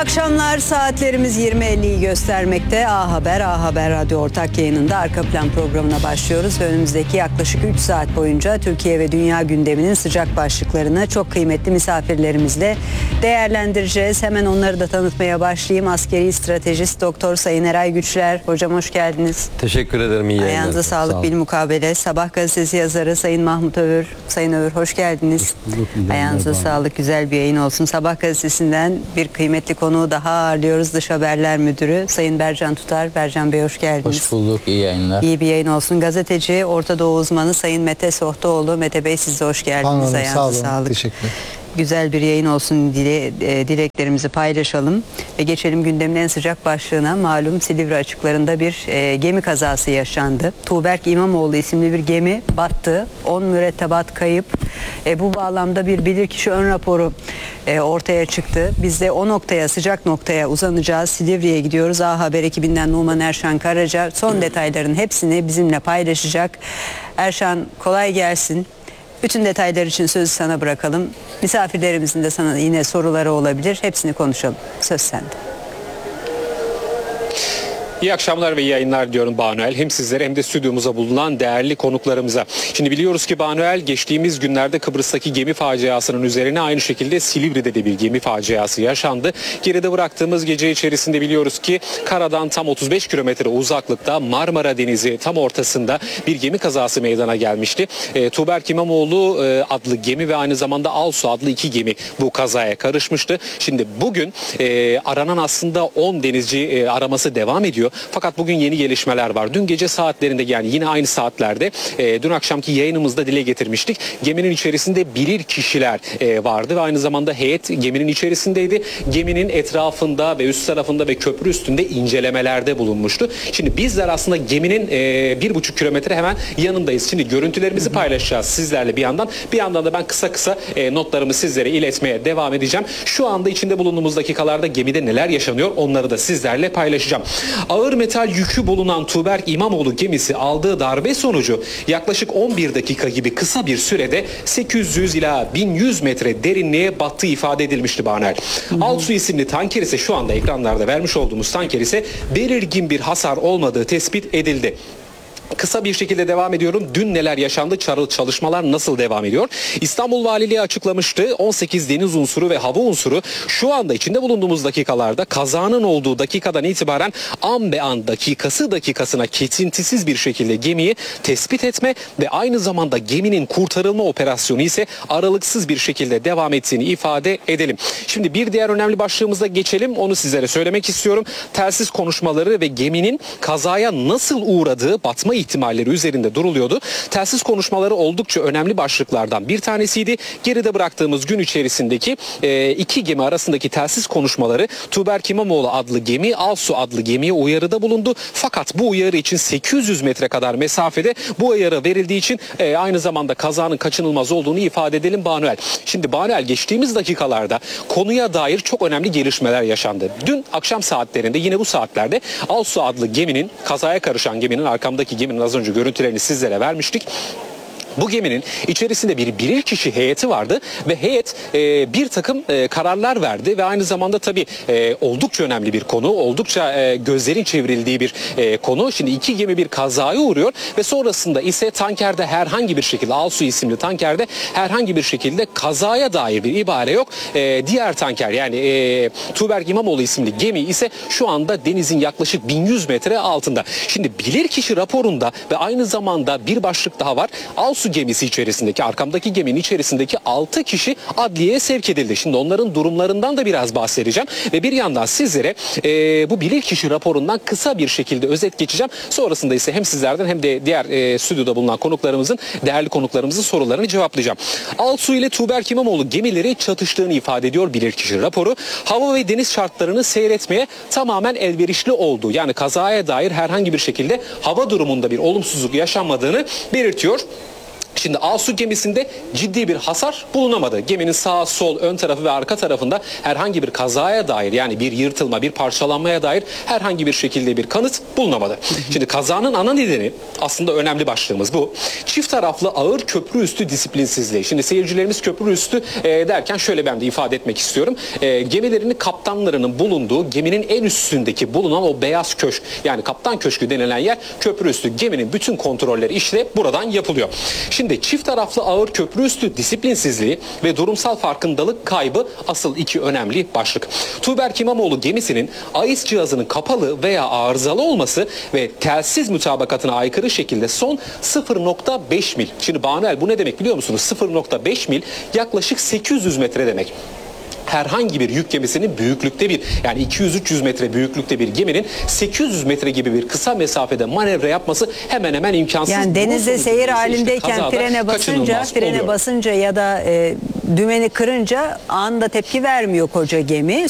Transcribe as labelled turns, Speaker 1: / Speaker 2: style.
Speaker 1: akşamlar, saatlerimiz 20.50'yi göstermekte. A Haber, A Haber Radyo ortak yayınında Arka Plan programına başlıyoruz. Önümüzdeki yaklaşık 3 saat boyunca Türkiye ve dünya gündeminin sıcak başlıklarını çok kıymetli misafirlerimizle değerlendireceğiz. Hemen onları da tanıtmaya başlayayım. Askeri stratejist Doktor Sayın Eray Güçler. Hocam hoş geldiniz.
Speaker 2: Teşekkür ederim. İyi yayınlar.
Speaker 1: Ayağınıza sağlık. Bilmukabele. Sabah gazetesi yazarı Sayın Mahmut Övür. Sayın Övür hoş geldiniz. Ayağınıza sağlık. Güzel bir yayın olsun. Sabah gazetesinden bir kıymetli konuğu daha ağırlıyoruz. Dış Haberler Müdürü Sayın Bercan Tutar. Bercan Bey hoş geldiniz.
Speaker 3: Hoş bulduk. İyi yayınlar.
Speaker 1: İyi bir yayın olsun. Gazeteci, Orta Doğu uzmanı Sayın Mete Sohtaoğlu. Mete Bey siz de hoş geldiniz. Ayağınıza sağlık.
Speaker 4: Teşekkür.
Speaker 1: Güzel bir yayın olsun dileklerimizi paylaşalım ve geçelim gündemin en sıcak başlığına. Malum Silivri açıklarında bir gemi kazası yaşandı. Tuğberk İmamoğlu isimli bir gemi battı. 10 mürettebat kayıp. Bu bağlamda bir bilirkişi ön raporu ortaya çıktı. Biz de o noktaya, sıcak noktaya uzanacağız. Silivri'ye gidiyoruz. A Haber ekibinden Numan Erşan Karaca son detayların hepsini bizimle paylaşacak. Erşan kolay gelsin. Bütün detaylar için sözü sana bırakalım. Misafirlerimizin de sana yine soruları olabilir. Hepsini konuşalım. Söz sende.
Speaker 5: İyi akşamlar ve iyi yayınlar diyorum Banuel. Hem sizlere hem de stüdyomuza bulunan değerli konuklarımıza. Şimdi biliyoruz ki Banuel geçtiğimiz günlerde Kıbrıs'taki gemi faciasının üzerine aynı şekilde Silivri'de de bir gemi faciası yaşandı. Geride bıraktığımız gece içerisinde biliyoruz ki karadan tam 35 kilometre uzaklıkta Marmara Denizi tam ortasında bir gemi kazası meydana gelmişti. Tuğberk İmamoğlu adlı gemi ve aynı zamanda Alsu adlı 2 gemi bu kazaya karışmıştı. Şimdi bugün aranan aslında 10 denizci araması devam ediyor. Fakat bugün yeni gelişmeler var. Dün gece saatlerinde yani yine aynı saatlerde dün akşamki yayınımızda dile getirmiştik. Geminin içerisinde bilir kişiler vardı ve aynı zamanda heyet geminin içerisindeydi. Geminin etrafında ve üst tarafında ve köprü üstünde incelemelerde bulunmuştu. Şimdi bizler aslında geminin 1,5 kilometre hemen yanındayız. Şimdi görüntülerimizi paylaşacağız sizlerle bir yandan. Bir yandan da ben kısa kısa notlarımı sizlere iletmeye devam edeceğim. Şu anda içinde bulunduğumuz dakikalarda gemide neler yaşanıyor onları da sizlerle paylaşacağım. Ağır metal yükü bulunan Tuğberk İmamoğlu gemisi aldığı darbe sonucu yaklaşık 11 dakika gibi kısa bir sürede 800 ila 1100 metre derinliğe battığı ifade edilmişti Baner. Alsu isimli tanker ise şu anda ekranlarda vermiş olduğumuz tanker ise belirgin bir hasar olmadığı tespit edildi. Kısa bir şekilde devam ediyorum. Dün neler yaşandı? Çalışmalar nasıl devam ediyor? İstanbul Valiliği açıklamıştı. 18 deniz unsuru ve hava unsuru şu anda içinde bulunduğumuz dakikalarda kazanın olduğu dakikadan itibaren an be an dakikasına kesintisiz bir şekilde gemiyi tespit etme ve aynı zamanda geminin kurtarılma operasyonu ise aralıksız bir şekilde devam ettiğini ifade edelim. Şimdi bir diğer önemli başlığımıza geçelim. Onu sizlere söylemek istiyorum. Telsiz konuşmaları ve geminin kazaya nasıl uğradığı, batma ihtimalleri üzerinde duruluyordu. Telsiz konuşmaları oldukça önemli başlıklardan bir tanesiydi. Geride bıraktığımız gün içerisindeki 2 gemi arasındaki telsiz konuşmaları Tuğberk İmamoğlu adlı gemi, Alsu adlı gemiye uyarıda bulundu. Fakat bu uyarı için 800 metre kadar mesafede bu uyarı verildiği için aynı zamanda kazanın kaçınılmaz olduğunu ifade edelim Banuel. Şimdi Banuel geçtiğimiz dakikalarda konuya dair çok önemli gelişmeler yaşandı. Dün akşam saatlerinde yine bu saatlerde Alsu adlı geminin, kazaya karışan geminin, arkamdaki geminin az önce görüntülerini sizlere vermiştik. Bu geminin içerisinde bir bilirkişi heyeti vardı ve heyet bir takım kararlar verdi ve aynı zamanda tabii oldukça önemli bir konu, oldukça gözlerin çevrildiği bir konu. Şimdi 2 gemi bir kazaya uğruyor ve sonrasında ise tankerde herhangi bir şekilde, Alsu isimli tankerde herhangi bir şekilde kazaya dair bir ibare yok. Diğer tanker yani Tuğberk İmamoğlu isimli gemi ise şu anda denizin yaklaşık 1100 metre altında. Şimdi bilirkişi raporunda ve aynı zamanda bir başlık daha var. Alsu gemisi içerisindeki, arkamdaki geminin içerisindeki 6 kişi adliyeye sevk edildi. Şimdi onların durumlarından da biraz bahsedeceğim ve bir yandan sizlere bu bilirkişi raporundan kısa bir şekilde özet geçeceğim. Sonrasında ise hem sizlerden hem de diğer stüdyoda bulunan konuklarımızın, değerli konuklarımızın sorularını cevaplayacağım. Alsu ile Tuğberk İmamoğlu gemileri çatıştığını ifade ediyor bilirkişi raporu. Hava ve deniz şartlarını seyretmeye tamamen elverişli olduğu, yani kazaya dair herhangi bir şekilde hava durumunda bir olumsuzluk yaşanmadığını belirtiyor. Şimdi Asu gemisinde ciddi bir hasar bulunamadı. Geminin sağ, sol, ön tarafı ve arka tarafında herhangi bir kazaya dair, yani bir yırtılma, bir parçalanmaya dair herhangi bir şekilde bir kanıt bulunamadı. Şimdi kazanın ana nedeni, aslında önemli başlığımız bu, çift taraflı ağır köprü üstü disiplinsizliği. Şimdi seyircilerimiz köprü üstü derken şöyle ben de ifade etmek istiyorum. Gemilerini kaptanlarının bulunduğu geminin en üstündeki bulunan o beyaz köşk, yani kaptan köşkü denilen yer köprü üstü. Geminin bütün kontrolleri işte buradan yapılıyor. Şimdi çift taraflı ağır köprü üstü disiplinsizliği ve durumsal farkındalık kaybı asıl iki önemli başlık. Tuğberk İmamoğlu gemisinin AIS cihazının kapalı veya arızalı olması ve telsiz mutabakatına aykırı şekilde son 0.5 mil. Şimdi Banuel, bu ne demek biliyor musunuz? 0.5 mil yaklaşık 800 metre demek. Herhangi bir yük gemisinin büyüklükte bir, yani 200-300 metre büyüklükte bir geminin 800 metre gibi bir kısa mesafede manevra yapması hemen hemen imkansız.
Speaker 1: Yani denizde seyir halindeyken frene basınca ya da dümeni kırınca anında tepki vermiyor koca gemi.